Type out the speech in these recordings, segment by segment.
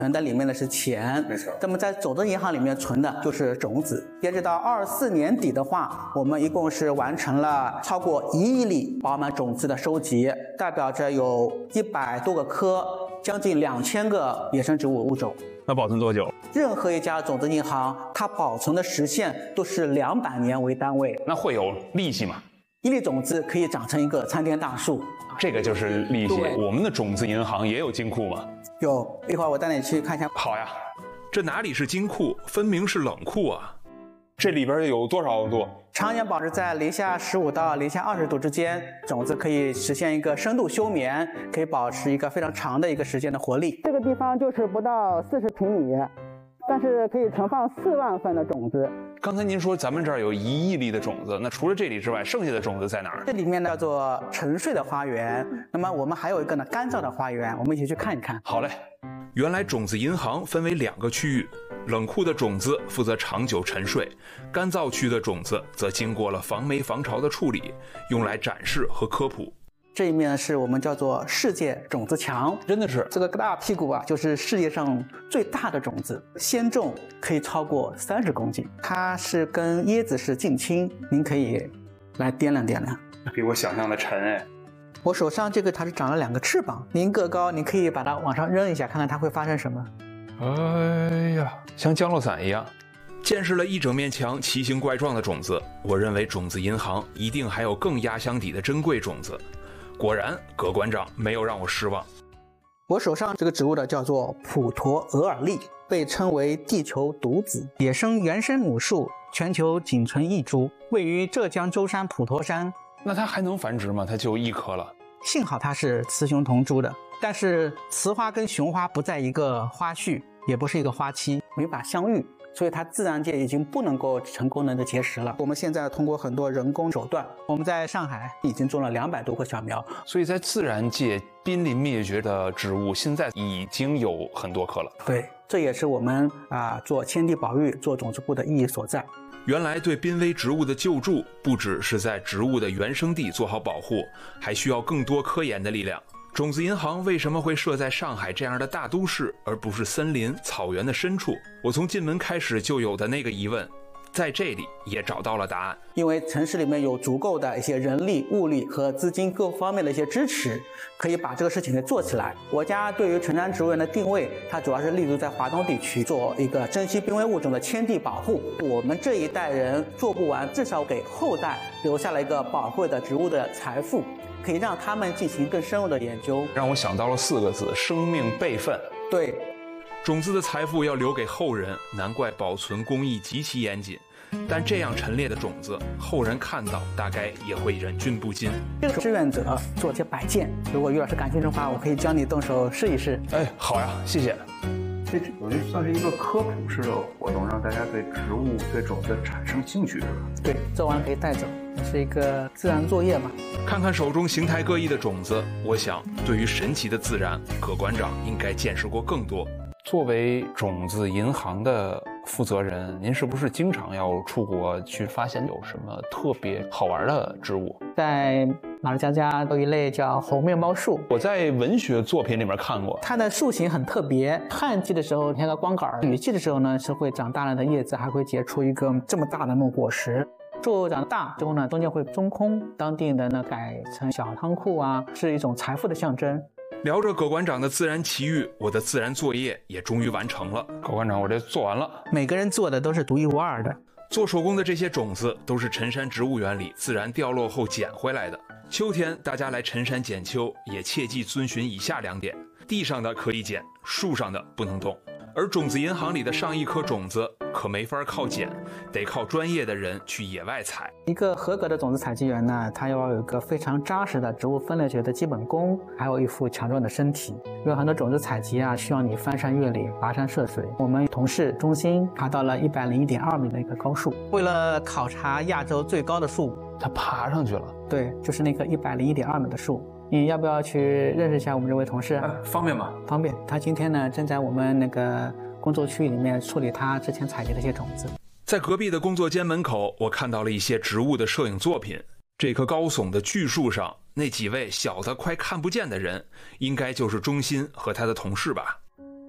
存在里面的是钱， 没错。 那么在种子银行里面存的就是种子。截止到24年底的话，我们一共是完成了超过1亿粒饱满种子的收集，代表着有100多个科，将近2000个野生植物物种。 那保存多久？ 任何一家种子银行，它保存的时限都是200年为单位。 那会有利息吗 ？1粒种子可以长成一个参天大树， 这个就是利息。我们的种子银行也有金库吗？ 有，一会儿我带你去看一下。 好呀。 这哪里是金库，分明是冷库啊！ 这里边有多少度？ 常年保持在零下15到零下20度之间，种子可以实现一个深度休眠，可以保持一个非常长的一个时间的活力。这个地方就是不到40平米，但是可以存放4万份的种子。 刚才您说咱们这儿有1亿粒的种子，那除了这里之外，剩下的种子在哪儿？ 这里面呢叫做沉睡的花园，那么我们还有一个呢干燥的花园，我们一起去看一看。 好嘞。 原来种子银行分为2个区域，冷库的种子负责长久沉睡，干燥区的种子则经过了防霉防潮的处理，用来展示和科普。 这一面是我们叫做世界种子墙， 真的是这个大屁股啊，就是世界上最大的种子，鲜重可以超过30公斤，它是跟椰子是近亲，您可以来掂量掂量。 比我想象的沉哎。 我手上这个它是长了2个翅膀，您个高，您可以把它往上扔一下，看看它会发生什么。 哎呀，像降落伞一样。 见识了一整面墙奇形怪状的种子，我认为种子银行一定还有更压箱底的珍贵种子。果然，葛馆长没有让我失望。 我手上这个植物的叫做普陀额尔利，被称为地球独子，野生原生母树，全球仅存1株，位于浙江舟山普陀山。 那它还能繁殖吗？它就1颗了。 幸好它是雌雄同株的，但是雌花跟雄花不在一个花序，也不是一个花期，没法相遇，所以它自然界已经不能够成功的结实了。我们现在通过很多人工手段，我们在上海已经种了200多棵小苗， 所以在自然界濒临灭绝的植物现在已经有很多棵了。 对，这也是我们做迁地保育、做种子库的意义所在。 原来对濒危植物的救助，不只是在植物的原生地做好保护，还需要更多科研的力量。种子银行为什么会设在上海这样的大都市，而不是森林、草原的深处？我从进门开始就有的那个疑问，在这里也找到了答案。 因为城市里面有足够的一些人力、物力和资金各方面的一些支持，可以把这个事情给做起来。我家对于成山植物园的定位，它主要是立足在华东地区，做一个珍稀濒危物种的迁地保护。我们这一代人做不完，至少给后代留下了一个宝贵的植物的财富，可以让他们进行更深入的研究。 让我想到了4个字：生命备份。 对。 种子的财富要留给后人，难怪保存工艺极其严谨。但这样陈列的种子，后人看到大概也会忍俊不禁。 这个志愿者做些摆件，如果于老师感兴趣的话，我可以教你动手试一试。 哎，好呀，谢谢。 我觉得算是一个科普式的活动，让大家对植物、对种子产生兴趣，是吧？ 对，做完可以带走，是一个自然作业嘛。 看看手中形态各异的种子，我想对于神奇的自然，葛馆长应该见识过更多。 作为种子银行的负责人，您是不是经常要出国去发现有什么特别好玩的植物？ 在马六甲家有一类叫猴面包树， 我在文学作品里面看过， 它的树形很特别。旱季的时候像个光杆，雨季的时候呢是会长大量的叶子，还会结出一个这么大的那种果实。树长大之后呢，中间会中空，当地人呢改成小仓库啊，是一种财富的象征。 聊着葛馆长的自然奇遇，我的自然作业也终于完成了。 葛馆长，我这做完了。 每个人做的都是独一无二的。 做手工的这些种子都是陈山植物园里自然掉落后捡回来的。秋天大家来陈山捡秋，也切记遵循以下2点：地上的可以捡，树上的不能动。而种子银行里的上亿颗种子可没法靠捡，得靠专业的人去野外采。 一个合格的种子采集员呢，他要有一个非常扎实的植物分类学的基本功，还有一副强壮的身体。有很多种子采集啊，需要你翻山越岭、跋山涉水。我们同事中心爬到了101.2米的一个高树，为了考察亚洲最高的树， 他爬上去了。 对，就是那棵101.2米的树。你要不要去认识一下我们这位同事？ 方便吗？ 方便。他今天呢正在我们那个工作区域里面处理他之前采集的一些种子。 在隔壁的工作间门口，我看到了一些植物的摄影作品。这棵高耸的巨树上，那几位小的快看不见的人，应该就是钟鑫和他的同事吧。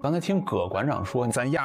刚才听葛馆长说，咱亚